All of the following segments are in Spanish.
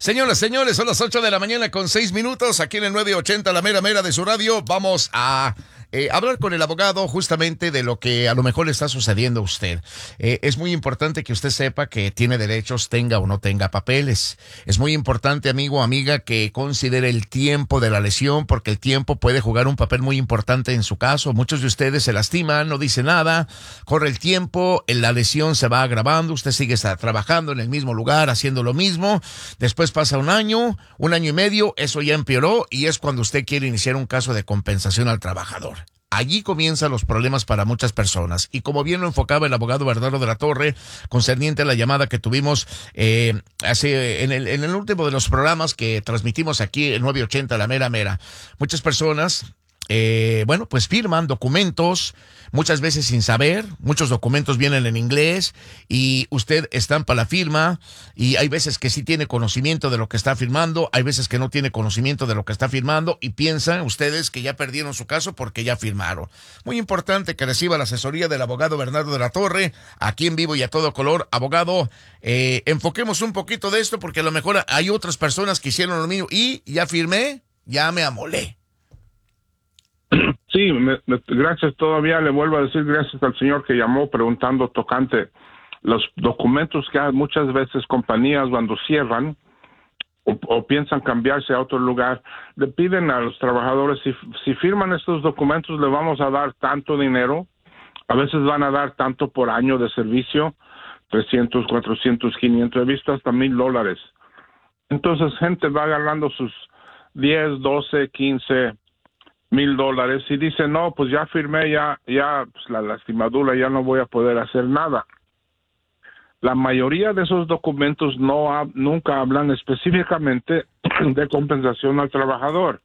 Señoras, señores, son las 8 de la mañana con 6 minutos aquí en el 980, la mera mera de su radio. Vamos a hablar con el abogado justamente de lo que a lo mejor le está sucediendo a usted. Es muy importante que usted sepa que tiene derechos, tenga o no tenga papeles. Es muy importante, amigo o amiga, que considere el tiempo de la lesión, porque el tiempo puede jugar un papel muy importante en su caso. Muchos de ustedes se lastiman, no dicen nada, corre el tiempo, la lesión se va agravando, usted sigue trabajando en el mismo lugar, haciendo lo mismo. Después pasa un año y medio, eso ya empeoró y es cuando usted quiere iniciar un caso de compensación al trabajador. Allí comienzan los problemas para muchas personas. Y como bien lo enfocaba el abogado Bernardo de la Torre, concerniente a la llamada que tuvimos en el último de los programas que transmitimos aquí en 980, la mera mera. Muchas personas, pues firman documentos, muchas veces sin saber. Muchos documentos vienen en inglés y usted estampa la firma y hay veces que sí tiene conocimiento de lo que está firmando, hay veces que no tiene conocimiento de lo que está firmando y piensan ustedes que ya perdieron su caso porque ya firmaron. Muy importante que reciba la asesoría del abogado Bernardo de la Torre, aquí en vivo y a todo color. Abogado, enfoquemos un poquito de esto porque a lo mejor hay otras personas que hicieron lo mismo y ya firmé, ya me amolé. Sí, gracias. Todavía le vuelvo a decir gracias al señor que llamó preguntando tocante los documentos que hay muchas veces compañías cuando cierran o piensan cambiarse a otro lugar, le piden a los trabajadores si firman estos documentos le vamos a dar tanto dinero, a veces van a dar tanto por año de servicio, 300, 400, 500, he visto hasta $1,000. Entonces gente va agarrando sus 10, 12, 15 $1,000 y dice, no, pues ya firmé, ya pues la lastimadura, ya no voy a poder hacer nada. La mayoría de esos documentos nunca hablan específicamente de compensación al trabajador.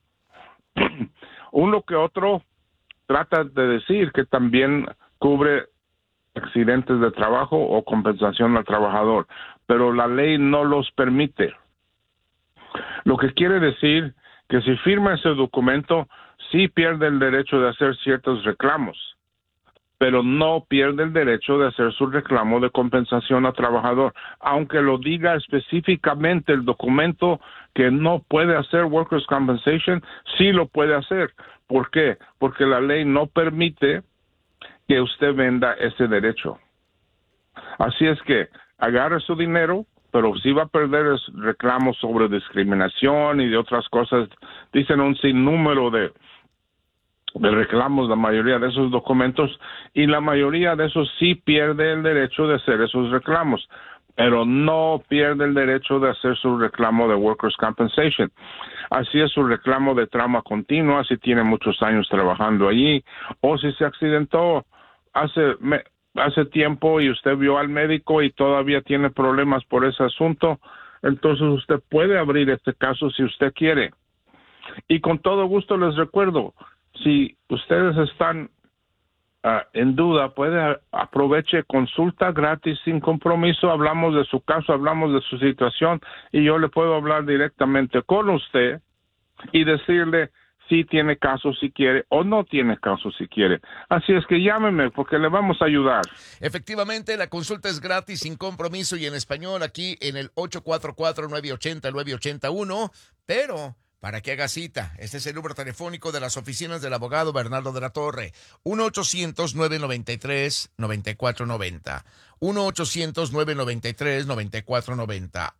Uno que otro trata de decir que también cubre accidentes de trabajo o compensación al trabajador, pero la ley no los permite. Lo que quiere decir que si firma ese documento, sí pierde el derecho de hacer ciertos reclamos, pero no pierde el derecho de hacer su reclamo de compensación al trabajador, aunque lo diga específicamente el documento que no puede hacer workers' compensation, sí lo puede hacer. ¿Por qué? Porque la ley no permite que usted venda ese derecho. Así es que agarre su dinero, pero si va a perder reclamos sobre discriminación y de otras cosas, dicen un sinnúmero de reclamos la mayoría de esos documentos y la mayoría de esos sí pierde el derecho de hacer esos reclamos, pero no pierde el derecho de hacer su reclamo de workers' compensation. Así es su reclamo de trauma continua, si tiene muchos años trabajando allí, o si se accidentó hace tiempo y usted vio al médico y todavía tiene problemas por ese asunto, entonces usted puede abrir este caso si usted quiere. Y con todo gusto les recuerdo, si ustedes están en duda, aproveche consulta gratis sin compromiso, hablamos de su caso, hablamos de su situación y yo le puedo hablar directamente con usted y decirle si tiene caso si quiere o no tiene caso si quiere. Así es que llámeme porque le vamos a ayudar. Efectivamente, la consulta es gratis, sin compromiso y en español aquí en el 844-980-981, pero para que haga cita, este es el número telefónico de las oficinas del abogado Bernardo de la Torre, 1-800-993-9490, 1-800-993-9490,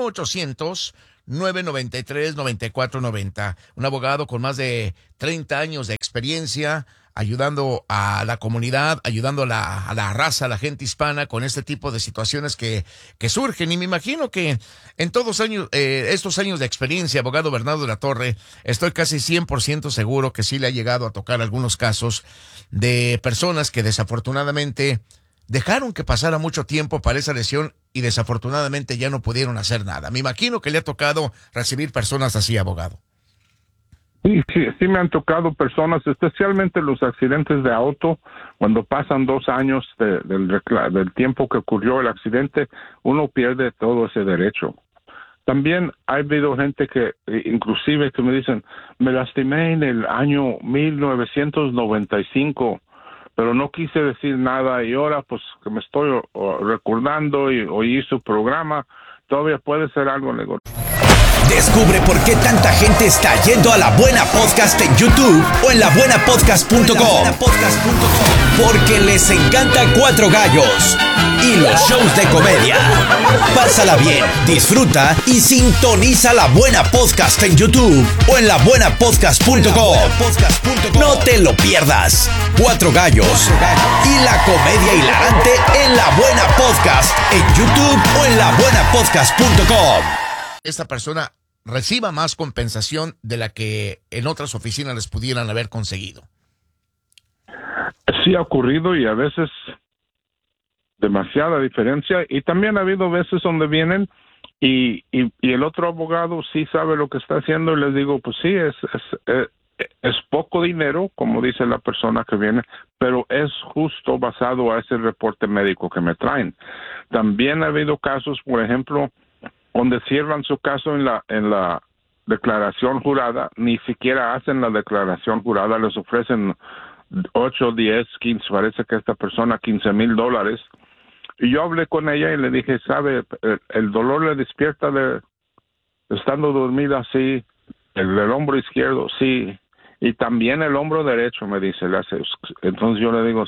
1-800-993-9490. Un abogado con más de 30 años de experiencia, ayudando a la comunidad, ayudando a la raza, a la gente hispana con este tipo de situaciones que surgen. Y me imagino que en todos estos años de experiencia, abogado Bernardo de la Torre, estoy casi 100% seguro que sí le ha llegado a tocar algunos casos de personas que desafortunadamente dejaron que pasara mucho tiempo para esa lesión y desafortunadamente ya no pudieron hacer nada. Me imagino que le ha tocado recibir personas así, abogado. Sí me han tocado personas, especialmente los accidentes de auto, cuando pasan 2 años del tiempo que ocurrió el accidente, uno pierde todo ese derecho. También ha habido gente que, inclusive, que me dicen, me lastimé en el año 1995, pero no quise decir nada y ahora pues que me estoy recordando y oí su programa, todavía puede ser algo negativo. Descubre por qué tanta gente está yendo a La Buena Podcast en YouTube o en labuenapodcast.com. Porque les encanta Cuatro Gallos y los shows de comedia. Pásala bien, disfruta y sintoniza La Buena Podcast en YouTube o en labuenapodcast.com. No te lo pierdas. Cuatro Gallos y la comedia hilarante en La Buena Podcast en YouTube o en labuenapodcast.com. Esta persona reciba más compensación de la que en otras oficinas les pudieran haber conseguido. Sí ha ocurrido y a veces demasiada diferencia, y también ha habido veces donde vienen y el otro abogado sí sabe lo que está haciendo y les digo, pues sí, es poco dinero, como dice la persona que viene, pero es justo basado a ese reporte médico que me traen. También ha habido casos, por ejemplo, donde cierran su caso en la declaración jurada, ni siquiera hacen la declaración jurada, les ofrecen 8, 10, 15, parece que esta persona $15,000. Y yo hablé con ella y le dije, sabe, el dolor le despierta estando dormida, sí, el hombro izquierdo, sí, y también el hombro derecho, me dice, le hace. Entonces yo le digo,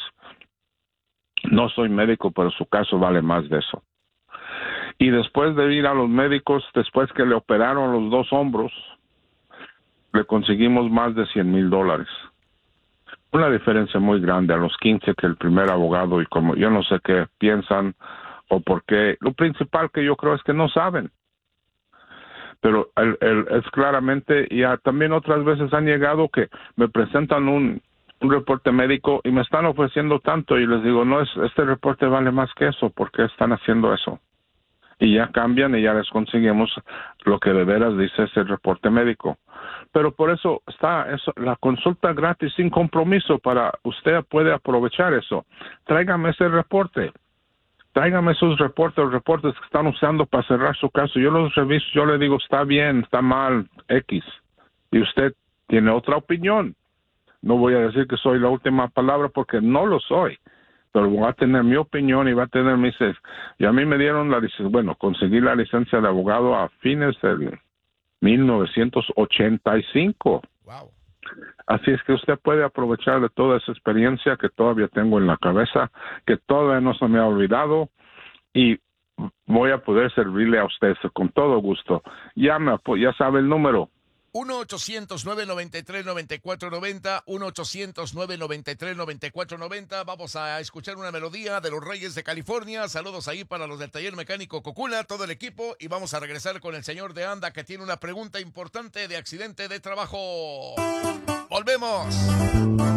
no soy médico, pero su caso vale más de eso. Y después de ir a los médicos, después que le operaron los 2 hombros, le conseguimos más de $100,000. Una diferencia muy grande a los 15 que el primer abogado, y como yo no sé qué piensan o por qué. Lo principal que yo creo es que no saben. Pero es claramente, y también otras veces han llegado que me presentan un reporte médico y me están ofreciendo tanto y les digo, no, este reporte vale más que eso, ¿por qué están haciendo eso? Y ya cambian y ya les conseguimos lo que de veras dice ese reporte médico. Pero por eso está eso, la consulta gratis sin compromiso, para usted puede aprovechar eso. Tráigame ese reporte. Tráigame esos reportes, los reportes que están usando para cerrar su caso. Yo los reviso, yo le digo, está bien, está mal, X. Y usted tiene otra opinión. No voy a decir que soy la última palabra porque no lo soy. Pero voy a tener mi opinión y va a tener mis... Y a mí me dieron la licencia, bueno, conseguí la licencia de abogado a fines del 1985. Wow. Así es que usted puede aprovechar de toda esa experiencia que todavía tengo en la cabeza, que todavía no se me ha olvidado, y voy a poder servirle a usted con todo gusto. Ya sabe el número. 1-800-993-9490, 1-800-993-9490. Vamos a escuchar una melodía de los Reyes de California. Saludos ahí para los del taller mecánico Cocula, todo el equipo, y vamos a regresar con el señor de Anda, que tiene una pregunta importante de accidente de trabajo. ¡Volvemos!